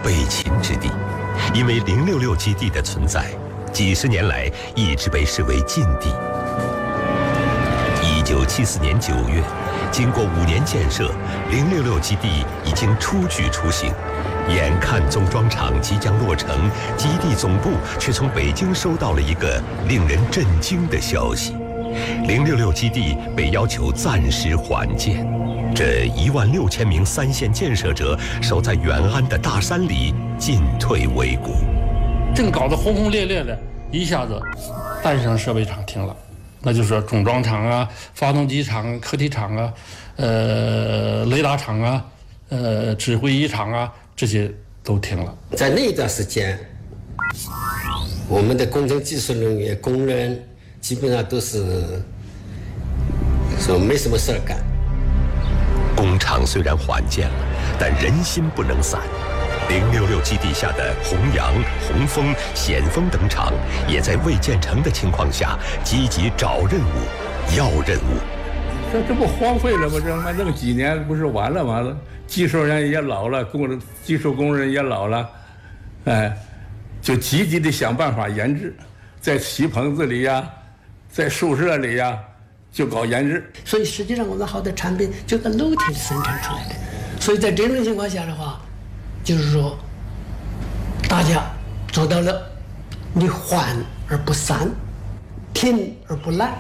备秦之地，因为066基地的存在，几十年来一直被视为禁地。1974年9月，经过5年建设，066基地已经初具雏形。眼看总装厂即将落成，基地总部却从北京收到了一个令人震惊的消息：066基地被要求暂时缓建。这16000名3线建设者守在远安的大山里，进退维谷。 正搞得轰轰烈烈的，一下子单省设备厂停了，那就是总装厂啊、发动机厂、客体厂啊、雷达厂啊、指挥仪厂啊，这些都停了。 在那段时间，我们的工程技术人员、工人基本上都是说没什么事儿干。 工厂虽然缓建了，但人心不能散。066基地下的弘扬、红枫、险峰等厂，也在未建成的情况下，积极找任务、要任务。 这不荒废了吗？这他妈弄几年不是完了吗？技术人也老了，技术工人也老了，就积极的想办法研制，在漆棚子里呀，在宿舍里呀，就搞研制。 所以实际上我们好的产品就在露天生产出来的。所以在这种情况下的话，就是说，大家做到了你缓而不散，停而不滥。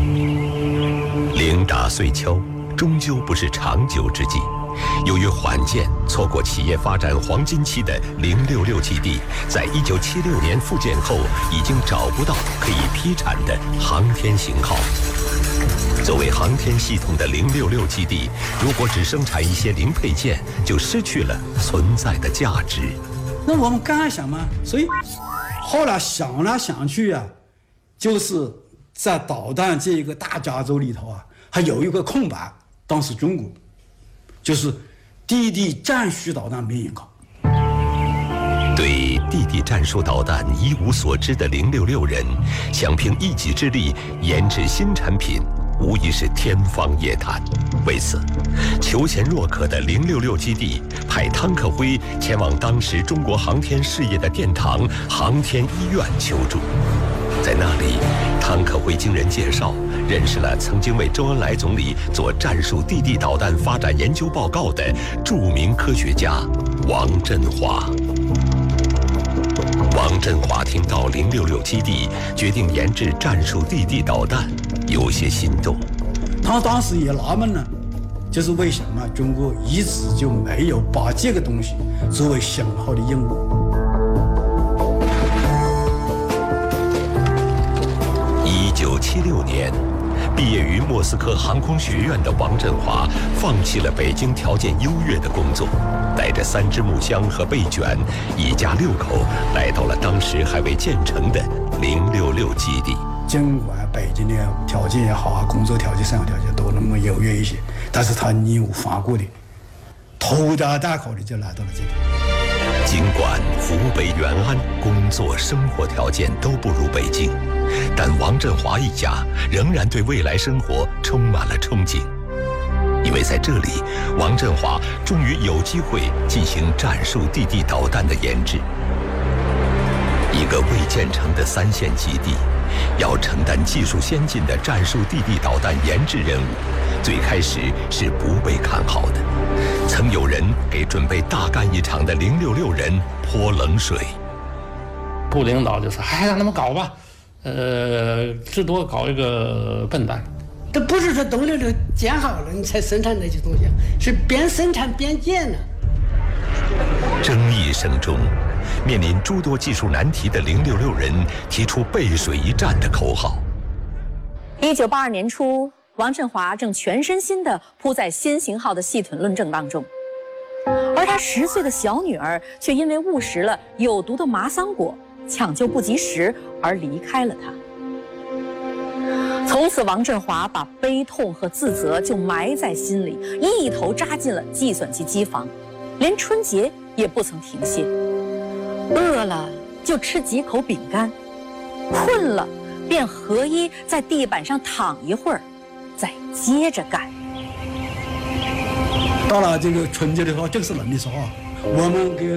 零打碎敲，终究不是长久之计。由于缓建，错过企业发展黄金期的066基地，在1976年复建后，已经找不到可以批产的航天型号。作为航天系统的066基地，如果只生产一些零配件，就失去了存在的价值。 那我们刚想嘛，所以后来想来想去啊，就是在导弹这一个大家族里头啊，还有一个空白，当时中国就是地地战术导弹没研考。 对地地战术导弹一无所知的066人，想凭一己之力研制新产品，无疑是天方夜谭。为此，求贤若渴的066基地派汤克辉前往当时中国航天事业的殿堂航天医院求助。在那里，汤克辉经人介绍，认识了曾经为周恩来总理做战术地地导弹发展研究报告的著名科学家王振华。王振华听到066基地决定研制战术地地导弹，有些心动。 他当时也纳闷了，就是为什么中国一直就没有把这个东西作为想好的任务。 1976年，毕业于莫斯科航空学院的王振华放弃了北京条件优越的工作，带着3只木箱和备卷，一家6口来到了当时还未建成的066基地。 尽管北京的条件也好啊，工作条件、生活条件都那么优越一些，但是他义无反顾的、拖家带口的就来到了这里。 尽管湖北远安工作生活条件都不如北京，但王振华一家仍然对未来生活充满了憧憬，因为在这里，王振华终于有机会进行战术地地导弹的研制。一个未建成的3线基地，要承担技术先进的战术地地导弹研制任务，最开始是不被看好的。曾有人给准备大干一场的066人泼冷水。 部领导就说：“哎，让他们搞吧，最多搞一个笨蛋。” 这不是说东666建好了你才生产那些东西，是边生产边建呢。 争议声中，面临诸多技术难题的066人提出背水一战的口号。 1982年初，王振华正全身心地扑在新型号的细菌论证当中，而他10岁的小女儿却因为误食了有毒的麻桑果，抢救不及时而离开了他。从此，王振华把悲痛和自责就埋在心里，一头扎进了计算机机房，连春节也不曾停歇。饿了就吃几口饼干，困了便合衣在地板上躺一会儿，再接着干。 到了这个春节的时候，正是冷的时候，我们给